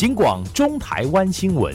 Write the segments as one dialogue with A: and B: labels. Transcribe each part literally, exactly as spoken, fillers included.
A: 警广中台湾新闻。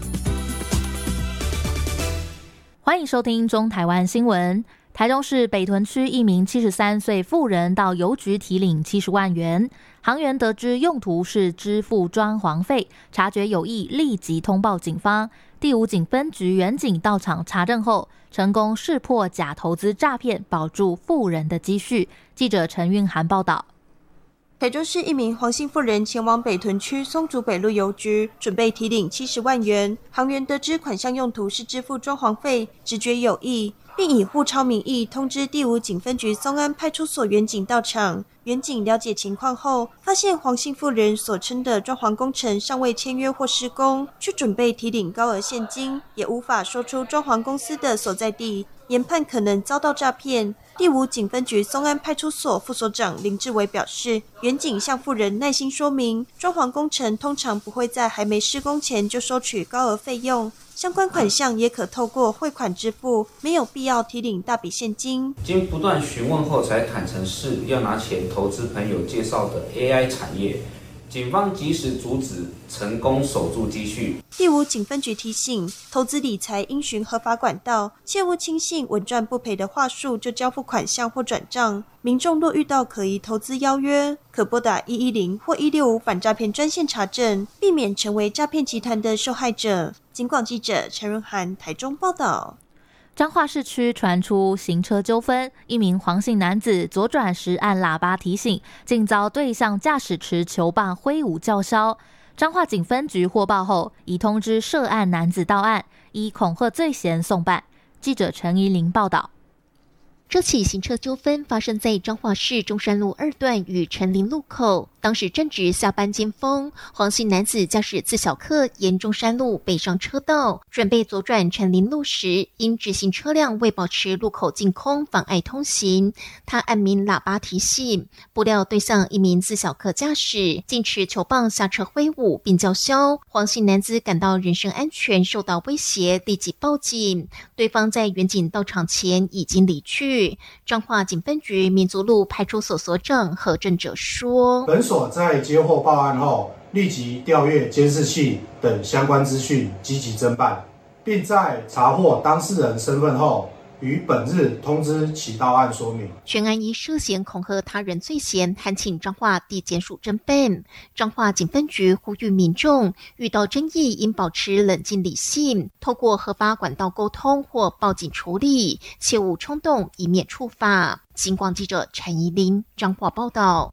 B: 欢迎收听中台湾新闻。台中市北屯区一名七十三岁妇人到邮局提领七十万元，行员得知用途是支付装潢费，察觉有异，立即通报警方。第五警分局员警到场查证后，成功识破假投资诈骗，保住妇人的积蓄。记者陈韵涵报道。
C: 台中市一名黄姓妇人前往北屯区松竹北路邮局，准备提领七十万元。行员得知款项用途是支付装潢费，直觉有异，并以互抄名义通知第五警分局松安派出所员警到场。员警了解情况后，发现黄姓妇人所称的装潢工程尚未签约或施工，却准备提领高额现金，也无法说出装潢公司的所在地，研判可能遭到诈骗。第五警分局松安派出所副所长林志伟表示，员警向妇人耐心说明，装潢工程通常不会在还没施工前就收取高额费用，相关款项也可透过汇款支付，没有必要提领大笔现金。
D: 经不断询问后，才坦诚是要拿钱投资朋友介绍的 A I 产业。警方及时阻止，成功守住积蓄。
C: 第五警分局提醒，投资理财应循合法管道，切勿轻信稳赚不赔的话术就交付款项或转账。民众若遇到可疑投资邀约，可拨打一一零或一六五反诈骗专线查证，避免成为诈骗集团的受害者。警广记者陈润涵台中报道。
B: 彰化市区传出行车纠纷，一名黄姓男子左转时按喇叭提醒，竟遭对向驾驶持球棒挥舞叫嚣。彰化警分局获报后，已通知涉案男子到案，依恐吓罪嫌送办。记者陈怡玲报道。
E: 这起行车纠纷发生在彰化市中山路二段与陈林路口，当时正值下班尖峰，黄姓男子驾驶自小客沿中山路北上车道，准备左转陈林路时，因直行车辆未保持路口净空，妨碍通行。他按鸣喇叭提醒，不料对向一名自小客驾驶，竟持球棒下车挥舞并叫嚣。黄姓男子感到人身安全受到威胁，立即报警。对方在员警到场前已经离去。彰化警分局民族路派出所所长何正哲说，
F: 本所在接获报案后，立即调阅监视器等相关资讯，积极侦办，并在查获当事人身份后，于本日通知其到案说明。
E: 全案依涉嫌恐吓他人罪嫌，函请彰化地检署侦办。彰化警分局呼吁民众遇到争议应保持冷静理性，透过合法管道沟通或报警处理，切勿冲动，以免触法。警广记者陈怡玲彰化报道。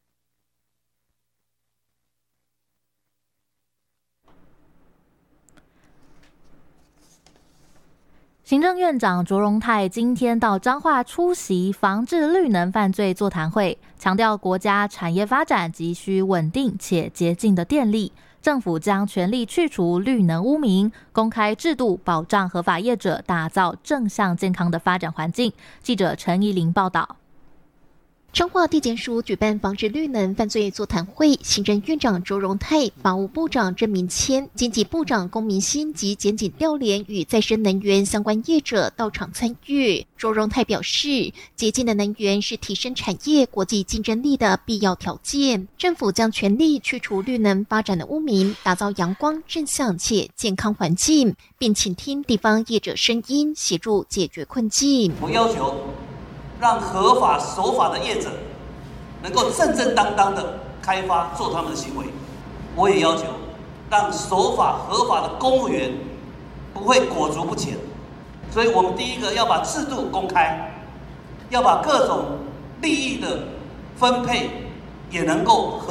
B: 行政院长卓荣泰今天到彰化出席防治绿能犯罪座谈会，强调国家产业发展急需稳定且洁净的电力，政府将全力去除绿能污名，公开制度保障合法业者，打造正向健康的发展环境。记者陈怡玲报道。
E: 彰化地检署举办防治绿能犯罪座谈会，行政院长卓荣泰、法务部长郑明谦、经济部长龚明鑫及检警调联与再生能源相关业者到场参与。卓荣泰表示，洁净的能源是提升产业国际竞争力的必要条件，政府将全力去除绿能发展的污名，打造阳光、正向且健康环境，并倾听地方业者声音，协助解决困境。
G: 我要求让合法守法的业者能够正正当当的开发做他们的行为，我也要求让守法合法的公务员不会裹足不前。所以我们第一个要把制度公开，要把各种利益的分配也能够